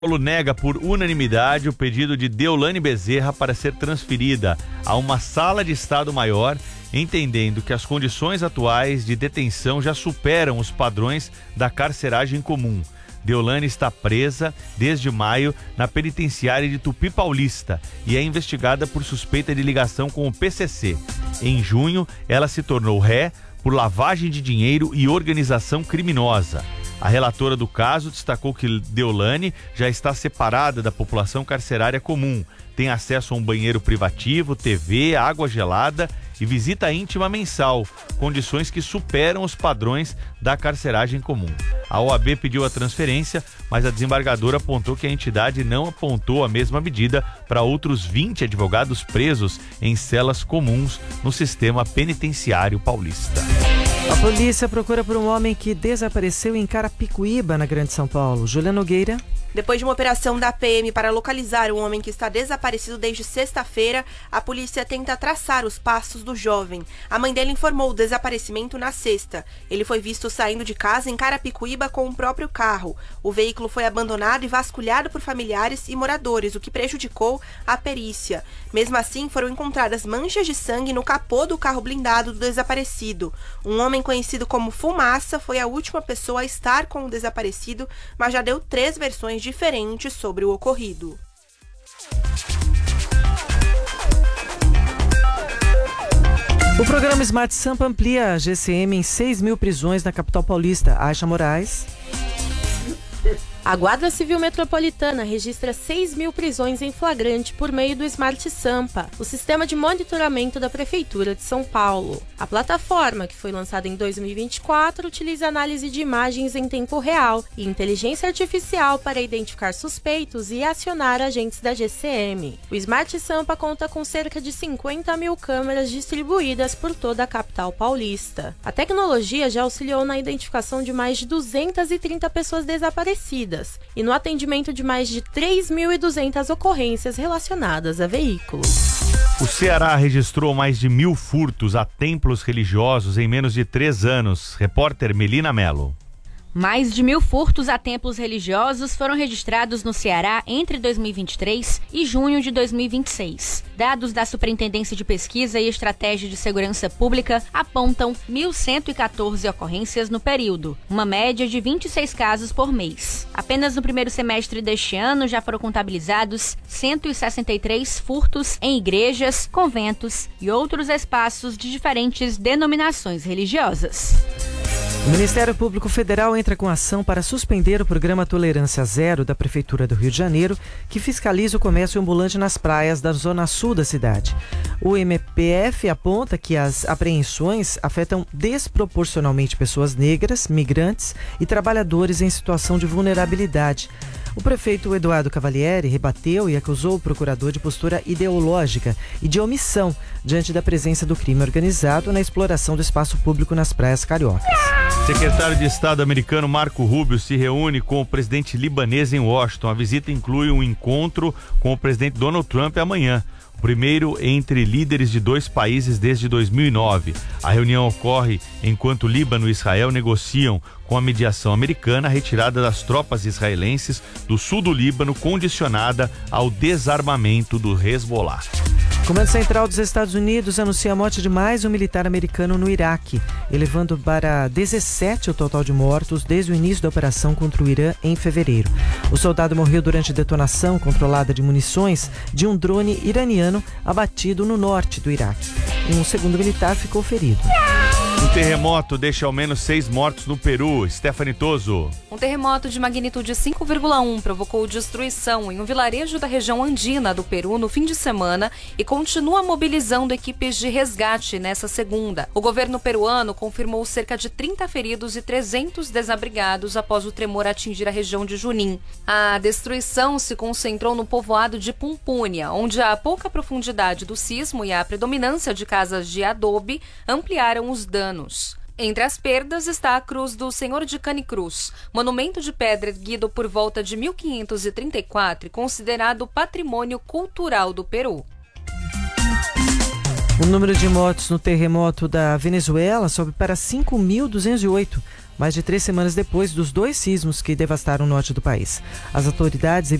Paulo nega por unanimidade o pedido de Deolane Bezerra para ser transferida a uma sala de Estado maior, entendendo que as condições atuais de detenção já superam os padrões da carceragem comum. Deolane está presa desde maio na penitenciária de Tupi Paulista e é investigada por suspeita de ligação com o PCC. Em junho, ela se tornou ré por lavagem de dinheiro e organização criminosa. A relatora do caso destacou que Deolane já está separada da população carcerária comum, tem acesso a um banheiro privativo, TV, água gelada e visita íntima mensal, condições que superam os padrões da carceragem comum. A OAB pediu a transferência, mas a desembargadora apontou que a entidade não apontou a mesma medida para outros 20 advogados presos em celas comuns no sistema penitenciário paulista. A polícia procura por um homem que desapareceu em Carapicuíba, na Grande São Paulo. Juliana Nogueira. Depois de uma operação da PM para localizar um homem que está desaparecido desde sexta-feira, a polícia tenta traçar os passos do jovem. A mãe dele informou o desaparecimento na sexta. Ele foi visto saindo de casa em Carapicuíba com o próprio carro. O veículo foi abandonado e vasculhado por familiares e moradores, o que prejudicou a perícia. Mesmo assim, foram encontradas manchas de sangue no capô do carro blindado do desaparecido. Um homem conhecido como Fumaça foi a última pessoa a estar com o desaparecido, mas já deu 3 versões diferentes sobre o ocorrido. O programa Smart Sampa amplia a GCM em 6 mil prisões na capital paulista. Aisha Moraes. A Guarda Civil Metropolitana registra 6 mil prisões em flagrante por meio do Smart Sampa, o sistema de monitoramento da Prefeitura de São Paulo. A plataforma, que foi lançada em 2024, utiliza análise de imagens em tempo real e inteligência artificial para identificar suspeitos e acionar agentes da GCM. O Smart Sampa conta com cerca de 50 mil câmeras distribuídas por toda a capital paulista. A tecnologia já auxiliou na identificação de mais de 230 pessoas desaparecidas e no atendimento de mais de 3.200 ocorrências relacionadas a veículos. O Ceará registrou mais de 1.000 furtos a templos religiosos em menos de 3 anos. Repórter Melina Mello. Mais de 1.000 furtos a templos religiosos foram registrados no Ceará entre 2023 e junho de 2026. Dados da Superintendência de Pesquisa e Estratégia de Segurança Pública apontam 1.114 ocorrências no período, uma média de 26 casos por mês. Apenas no primeiro semestre deste ano já foram contabilizados 163 furtos em igrejas, conventos e outros espaços de diferentes denominações religiosas. O Ministério Público Federal entra com ação para suspender o programa Tolerância Zero da Prefeitura do Rio de Janeiro, que fiscaliza o comércio ambulante nas praias da zona sul da cidade. O MPF aponta que as apreensões afetam desproporcionalmente pessoas negras, migrantes e trabalhadores em situação de vulnerabilidade. O prefeito Eduardo Cavalieri rebateu e acusou o procurador de postura ideológica e de omissão diante da presença do crime organizado na exploração do espaço público nas praias cariocas. Secretário de Estado americano Marco Rubio se reúne com o presidente libanês em Washington. A visita inclui um encontro com o presidente Donald Trump amanhã. O primeiro entre líderes de 2 países desde 2009. A reunião ocorre enquanto Líbano e Israel negociam com a mediação americana a retirada das tropas israelenses do sul do Líbano, condicionada ao desarmamento do Hezbollah. O Comando Central dos Estados Unidos anuncia a morte de mais um militar americano no Iraque, elevando para 17 o total de mortos desde o início da operação contra o Irã em fevereiro. O soldado morreu durante detonação controlada de munições de um drone iraniano abatido no norte do Iraque. Um segundo militar ficou ferido. Um terremoto deixa ao menos 6 mortos no Peru. Stephanie Toso. Um terremoto de magnitude 5,1 provocou destruição em um vilarejo da região andina do Peru no fim de semana e continua mobilizando equipes de resgate nessa segunda. O governo peruano confirmou cerca de 30 feridos e 300 desabrigados após o tremor atingir a região de Junín. A destruição se concentrou no povoado de Pumpúnia, onde a pouca profundidade do sismo e a predominância de casas de adobe ampliaram os danos. Entre as perdas está a Cruz do Senhor de Canicruz, monumento de pedra erguido por volta de 1534 e considerado patrimônio cultural do Peru. O número de mortos no terremoto da Venezuela sobe para 5.208. mais de 3 semanas depois dos 2 sismos que devastaram o norte do país. As autoridades